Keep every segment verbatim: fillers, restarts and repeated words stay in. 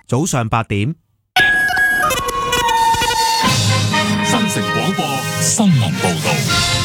早上八點。 新城廣播新聞報道。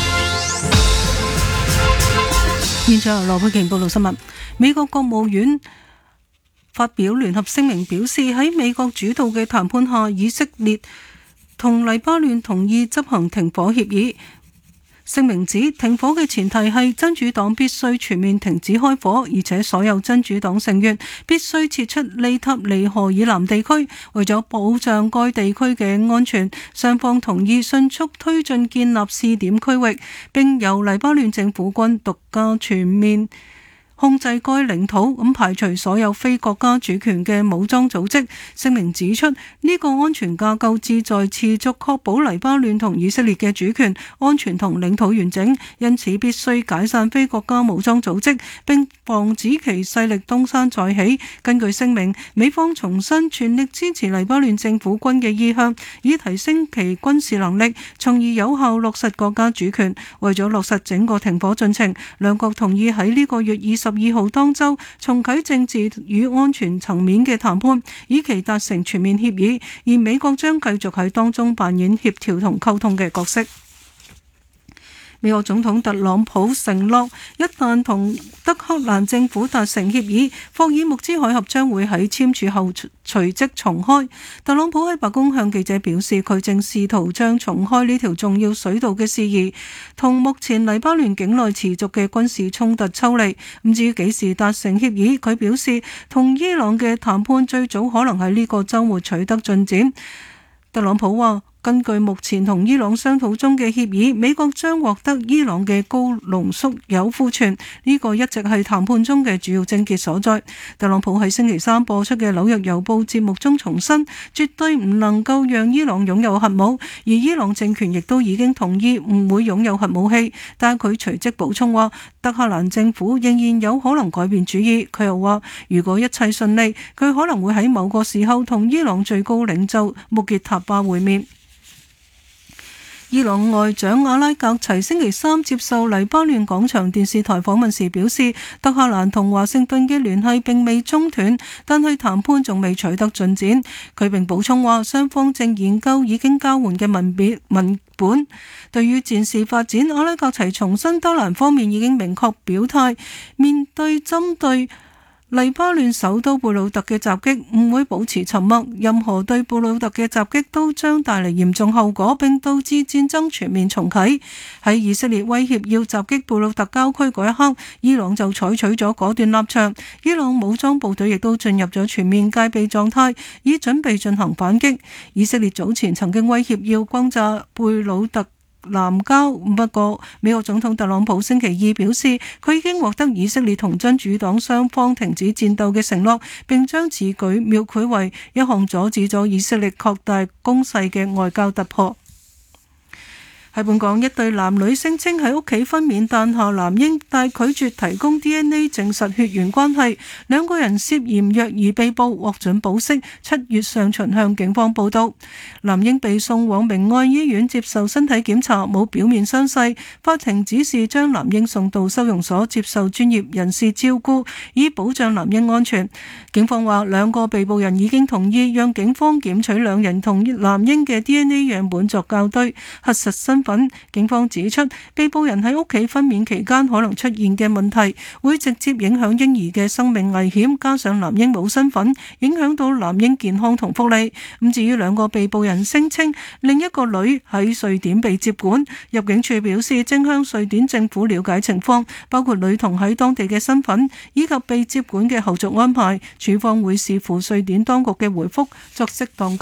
現在由羅佩瓊報道新聞。美國國務院發表聯合聲明表示，喺美國主導嘅談判下，以色列同黎巴嫩同意執行停火協議。聲明指，停火嘅前提係真主黨必須全面停止開火，而且所有真主黨成員必須撤出利塔尼河以南地區。為咗保障該地區嘅安全，雙方同意迅速推進建立試點區域，並由黎巴嫩政府軍獨家全面控制該領土，咁排除所有非國家主權嘅武裝組織。聲明指出，呢個安全架構旨在持續確保黎巴嫩同以色列嘅主權、安全同領土完整，因此必須解散非國家武裝組織，並防止其勢力東山再起。根據聲明，美方重申全力支持黎巴嫩政府軍嘅意向，以提升其軍事能力，從而有效落實國家主權。為咗落實整個停火進程，兩國同意喺呢個月二十二號當週重啟政治與安全層面嘅談判，以期達成全面協議，而美國將繼續喺當中扮演協調同溝通嘅角色。美國總統特朗普承諾，一旦同德黑蘭政府達成協議，霍爾木茲海峽將會喺簽署後隨即重開。特朗普喺白宮向記者表示，佢正試圖將重開呢條重要水道嘅事宜同目前黎巴嫩境內持續嘅軍事衝突抽離。唔至於幾時達成協議，佢表示同伊朗嘅談判最早可能喺呢個週末取得進展。特朗普話，根據目前同伊朗商討中嘅協議，美國將獲得伊朗嘅高濃縮鈾庫存，呢個一直係談判中嘅主要症結所在。特朗普喺星期三播出嘅《紐約郵報》節目中重申，絕對唔能夠讓伊朗擁有核武，而伊朗政權亦都已經同意唔會擁有核武器。但係佢隨即補充話，德黑蘭政府仍然有可能改變主意。佢又話，如果一切順利，佢可能會喺某個時候同伊朗最高領袖穆傑塔巴會面。伊朗外長阿拉格齊星期三接受黎巴嫩廣場電視台訪問時表示，德黑蘭同華盛頓嘅聯繫並未中斷，但係談判仲未取得進展。佢並補充話，雙方正研究已經交換嘅文別文本。對於戰事發展，阿拉格齊重申德蘭方面已經明確表態，面對針對黎巴嫩首都貝魯特嘅襲擊唔會保持沉默，任何對貝魯特嘅襲擊都將帶嚟嚴重後果，並導致戰爭全面重啟。喺以色列威脅要襲擊貝魯特郊區嗰一刻，伊朗就採取咗果斷立場，伊朗武裝部隊亦都進入咗全面戒備狀態，以準備進行反擊。以色列早前曾經威脅要轟炸貝魯特南郊，不過美國總統特朗普星期二表示，佢已經獲得以色列同真主黨雙方停止戰鬥嘅承諾，並將此舉描繪為一項阻止咗以色列擴大攻勢嘅外交突破。喺本港，一對男女聲稱喺屋企分娩誕下男嬰，但拒絕提供 D N A 證實血緣關係，兩個人涉嫌虐兒被捕，獲准保釋，七月上旬向警方報到。男嬰被送往明愛醫院接受身體檢查，冇表面傷勢，法庭指示將男嬰送到收容所接受專業人士照顧，以保障男嬰安全。警方話，兩個被捕人已經同意讓警方檢取兩人同男嬰嘅 D N A 樣本作校對，核實身份。警方指出，被捕人喺屋企分娩期間可能出現嘅問題，會直接影響嬰兒嘅生命危險，加上男嬰冇身份，影響到男嬰健康同福利。咁至於兩個被捕人聲稱另一個女喺瑞典被接管，入境處表示正向瑞典政府了解情況，包括女童喺當地嘅身份以及被接管嘅後續安排。處方會視乎瑞典當局嘅回覆作適當